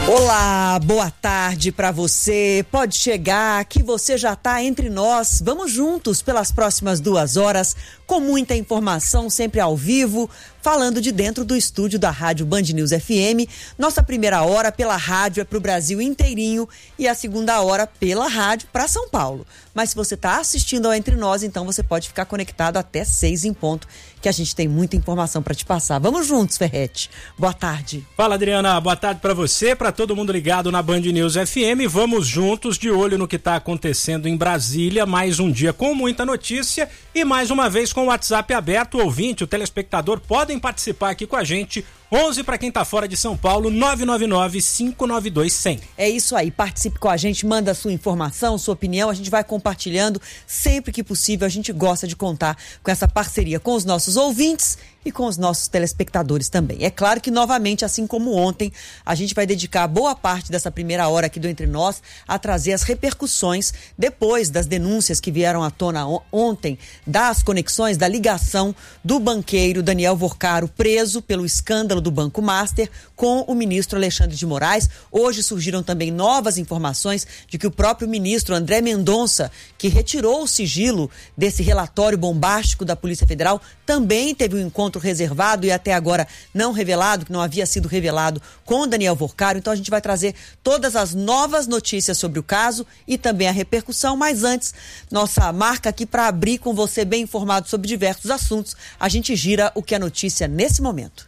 Olá, boa tarde para você. Pode chegar que você já está entre nós. Vamos juntos pelas próximas 2 horas com muita informação, sempre ao vivo, falando de dentro do estúdio da Rádio Band News FM. Nossa primeira hora pela rádio é para o Brasil inteirinho e a segunda hora pela rádio para São Paulo. Mas se você está assistindo ao Entre Nós, então você pode ficar conectado até 6 em ponto, que a gente tem muita informação para te passar. Vamos juntos, Ferretti. Boa tarde. Fala, Adriana. Boa tarde para você, para todo mundo ligado na Band News FM. Vamos juntos, de olho no que está acontecendo em Brasília. Mais um dia com muita notícia e mais uma vez com o WhatsApp aberto. O ouvinte, o telespectador podem participar aqui com a gente. 11 para quem tá fora de São Paulo, 999-592-100. É isso aí, participe com a gente, manda sua informação, sua opinião, a gente vai compartilhando sempre que possível. A gente gosta de contar com essa parceria com os nossos ouvintes e com os nossos telespectadores também. É claro que, novamente, assim como ontem, a gente vai dedicar boa parte dessa primeira hora aqui do Entre Nós a trazer as repercussões depois das denúncias que vieram à tona ontem, das conexões, da ligação do banqueiro Daniel Vorcaro, preso pelo escândalo do Banco Master, com o ministro Alexandre de Moraes. Hoje surgiram também novas informações de que o próprio ministro André Mendonça, que retirou o sigilo desse relatório bombástico da Polícia Federal, também teve um encontro reservado e até agora não revelado, que não havia sido revelado, com o Daniel Vorcaro. Então a gente vai trazer todas as novas notícias sobre o caso e também a repercussão, mas antes, nossa marca aqui para abrir com você bem informado sobre diversos assuntos, a gente gira o que é notícia nesse momento.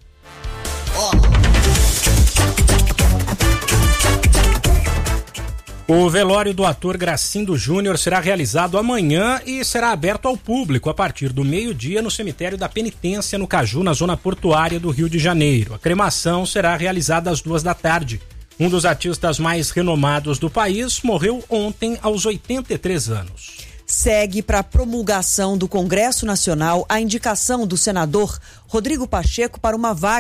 O velório do ator Gracindo Júnior será realizado amanhã e será aberto ao público a partir do meio-dia no cemitério da Penitência, no Caju, na zona portuária do Rio de Janeiro. A cremação será realizada às 2 da tarde. Um dos artistas mais renomados do país morreu ontem aos 83 anos. Segue para a promulgação do Congresso Nacional a indicação do senador Rodrigo Pacheco para uma vaga